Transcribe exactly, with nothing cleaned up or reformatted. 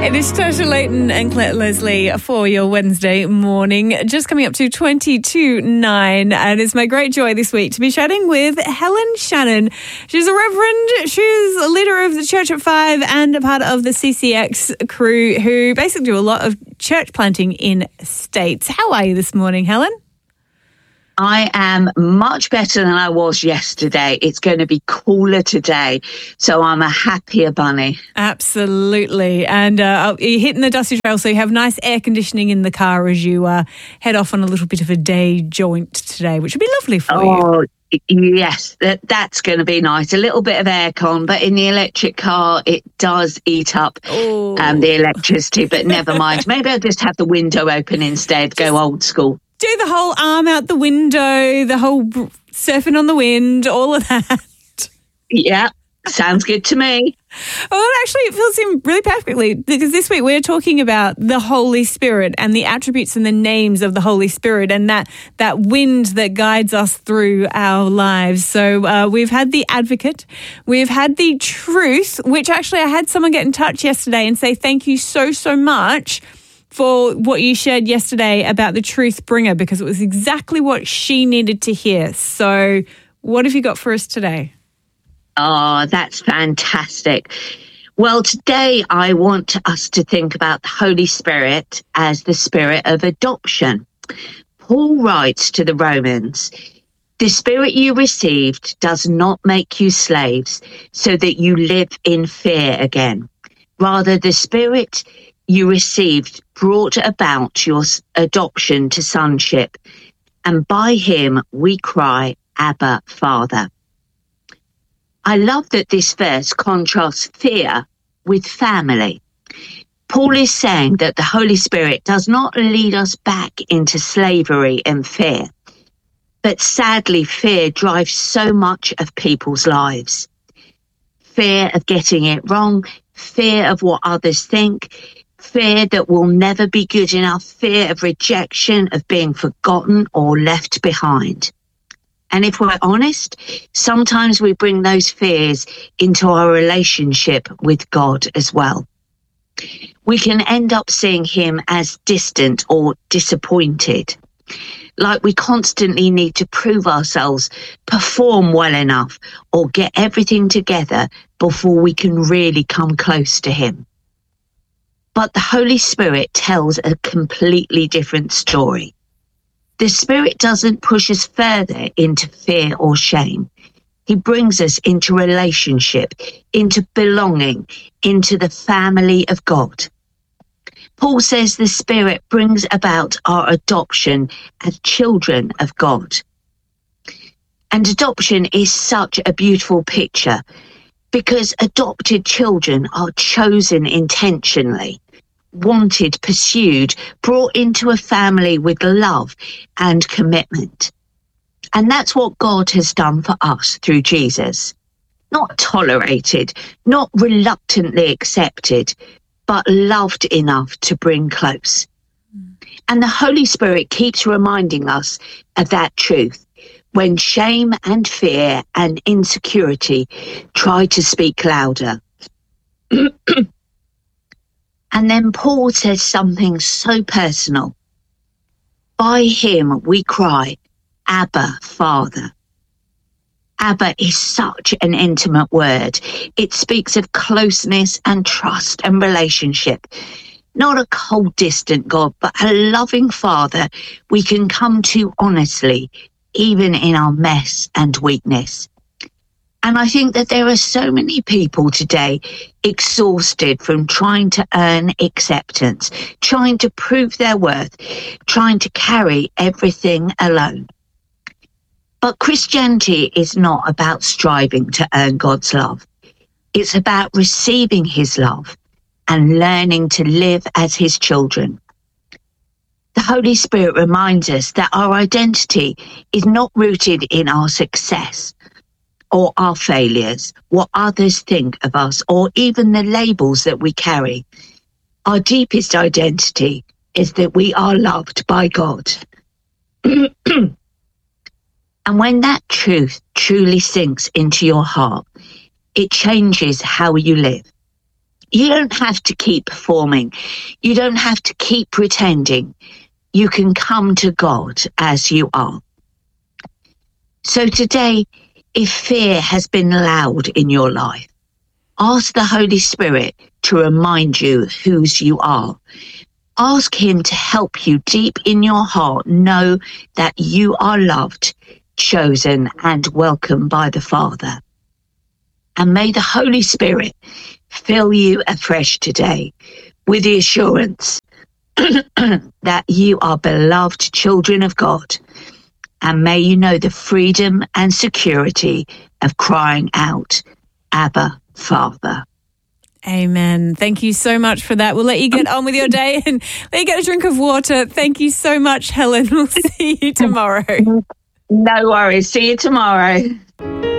It is Tasha Layton and Claire Leslie for your Wednesday morning. Just coming up to twenty to nine, and it's my great joy this week to be chatting with Helen Shannon. She's a reverend, she's a leader of the Church at Five and a part of the C C X crew who basically do a lot of church planting in States. How are you this morning, Helen? I am much better than I was yesterday. It's going to be cooler today, so I'm a happier bunny. Absolutely. And uh, you're hitting the dusty trail, so you have nice air conditioning in the car as you uh, head off on a little bit of a day jaunt today, which would be lovely for oh, you. Yes, that, that's going to be nice. A little bit of aircon, but in the electric car, it does eat up um, the electricity, but never mind. Maybe I'll just have the window open instead, just go old school. Do the whole arm out the window, the whole surfing on the wind, all of that. Yeah, sounds good to me. Well, actually, it fills in really perfectly because this week we're talking about the Holy Spirit and the attributes and the names of the Holy Spirit and that, that wind that guides us through our lives. So uh, we've had the Advocate, we've had the Truth, which actually I had someone get in touch yesterday and say thank you so, so much for what you shared yesterday about the Truth Bringer, because it was exactly what she needed to hear. So what have you got for us today? Oh, that's fantastic. Well, today I want us to think about the Holy Spirit as the spirit of adoption. Paul writes to the Romans, "The spirit you received does not make you slaves so that you live in fear again. Rather, the spirit you received brought about your adoption to sonship, and by him we cry, Abba, Father." I love that this verse contrasts fear with family. Paul is saying that the Holy Spirit does not lead us back into slavery and fear, but sadly fear drives so much of people's lives. Fear of getting it wrong, fear of what others think, fear that we'll never be good enough, fear of rejection, of being forgotten or left behind. And if we're honest, sometimes we bring those fears into our relationship with God as well. We can end up seeing him as distant or disappointed, like we constantly need to prove ourselves, perform well enough, or get everything together before we can really come close to him. But the Holy Spirit tells a completely different story. The Spirit doesn't push us further into fear or shame. He brings us into relationship, into belonging, into the family of God. Paul says the Spirit brings about our adoption as children of God. And adoption is such a beautiful picture because adopted children are chosen intentionally, wanted, pursued, brought into a family with love and commitment. And that's what God has done for us through Jesus. Not tolerated, not reluctantly accepted, but loved enough to bring close. And the Holy Spirit keeps reminding us of that truth when shame and fear and insecurity try to speak louder. And then Paul says something so personal. By him we cry, Abba, Father. Abba is such an intimate word. It speaks of closeness and trust and relationship. Not a cold, distant God, but a loving Father we can come to honestly, even in our mess and weakness. And I think that there are so many people today exhausted from trying to earn acceptance, trying to prove their worth, trying to carry everything alone. But Christianity is not about striving to earn God's love. It's about receiving his love and learning to live as his children. The Holy Spirit reminds us that our identity is not rooted in our success or our failures, what others think of us, or even the labels that we carry. Our deepest identity is that we are loved by God. And when that truth truly sinks into your heart, it changes how you live. You don't have to keep performing. You don't have to keep pretending. You can come to God as you are. So today, if fear has been loud in your life, ask the Holy Spirit to remind you whose you are. Ask him to help you deep in your heart know that you are loved, chosen, and welcomed by the Father. And may the Holy Spirit fill you afresh today with the assurance that you are beloved children of God. And may you know the freedom and security of crying out, Abba, Father. Amen. Thank you so much for that. We'll let you get on with your day and let you get a drink of water. Thank you so much, Helen. We'll see you tomorrow. No worries. See you tomorrow.